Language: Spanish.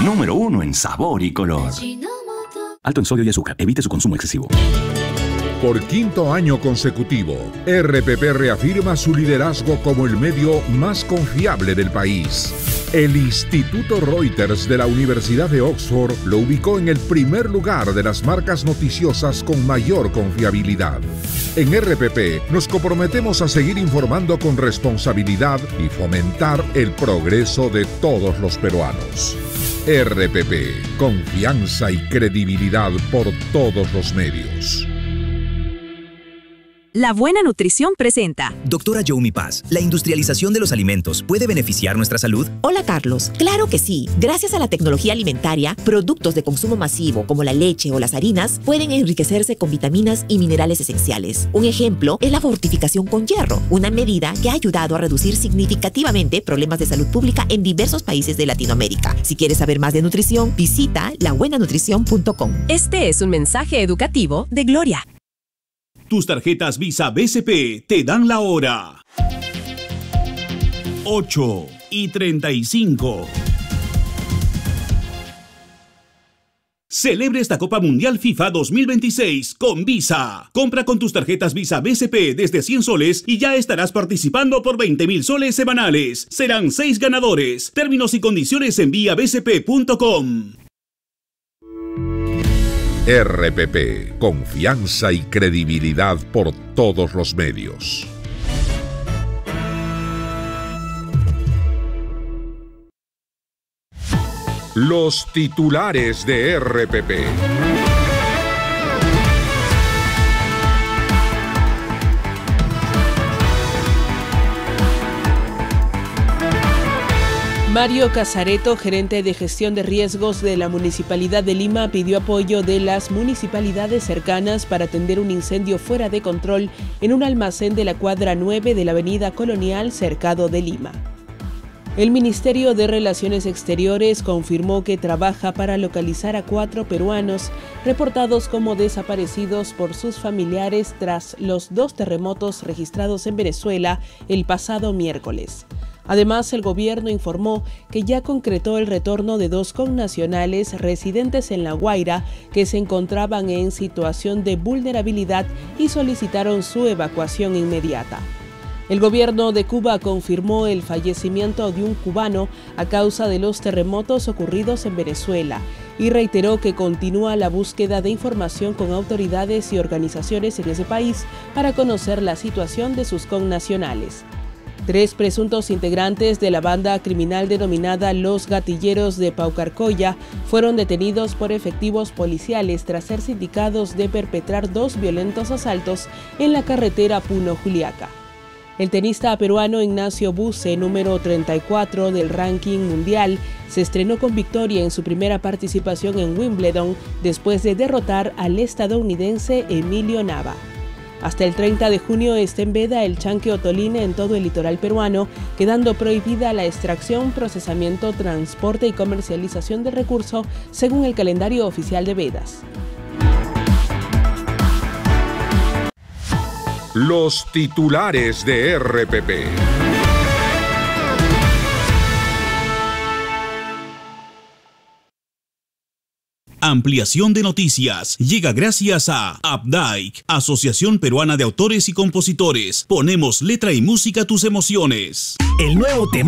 Número 1 en sabor y color. Alto en sodio y azúcar. Evite su consumo excesivo. Por quinto año consecutivo, RPP reafirma su liderazgo como el medio más confiable del país. El Instituto Reuters de la Universidad de Oxford lo ubicó en el primer lugar de las marcas noticiosas con mayor confiabilidad. En RPP nos comprometemos a seguir informando con responsabilidad y fomentar el progreso de todos los peruanos. RPP, confianza y credibilidad por todos los medios. La Buena Nutrición presenta. Doctora Youmi Paz, ¿la industrialización de los alimentos puede beneficiar nuestra salud? Hola Carlos, claro que sí. Gracias a la tecnología alimentaria, productos de consumo masivo como la leche o las harinas pueden enriquecerse con vitaminas y minerales esenciales. Un ejemplo es la fortificación con hierro, una medida que ha ayudado a reducir significativamente problemas de salud pública en diversos países de Latinoamérica. Si quieres saber más de nutrición, visita labuenanutrición.com. Este es un mensaje educativo de Gloria. Tus tarjetas Visa BCP te dan la hora. 8:35. Celebre esta Copa Mundial FIFA 2026 con Visa. Compra con tus tarjetas Visa BCP desde 100 soles y ya estarás participando por 20.000 soles semanales. Serán 6 ganadores. Términos y condiciones en viabcp.com. RPP, confianza y credibilidad por todos los medios. Los titulares de RPP. Mario Casareto, gerente de gestión de riesgos de la Municipalidad de Lima, pidió apoyo de las municipalidades cercanas para atender un incendio fuera de control en un almacén de la cuadra 9 de la Avenida Colonial, Cercado de Lima. El Ministerio de Relaciones Exteriores confirmó que trabaja para localizar a 4 peruanos reportados como desaparecidos por sus familiares tras los 2 terremotos registrados en Venezuela el pasado miércoles. Además, el gobierno informó que ya concretó el retorno de 2 connacionales residentes en La Guaira que se encontraban en situación de vulnerabilidad y solicitaron su evacuación inmediata. El gobierno de Cuba confirmó el fallecimiento de un cubano a causa de los terremotos ocurridos en Venezuela y reiteró que continúa la búsqueda de información con autoridades y organizaciones en ese país para conocer la situación de sus connacionales. 3 presuntos integrantes de la banda criminal denominada Los Gatilleros de Paucarcolla fueron detenidos por efectivos policiales tras ser sindicados de perpetrar 2 violentos asaltos en la carretera Puno-Juliaca. El tenista peruano Ignacio Buse, número 34 del ranking mundial, se estrenó con victoria en su primera participación en Wimbledon después de derrotar al estadounidense Emilio Nava. Hasta el 30 de junio está en veda el chanque otoline en todo el litoral peruano, quedando prohibida la extracción, procesamiento, transporte y comercialización del recurso según el calendario oficial de vedas. Los titulares de RPP. Ampliación de noticias llega gracias a APDAIC, Asociación Peruana de Autores y Compositores. Ponemos letra y música a tus emociones. El nuevo tema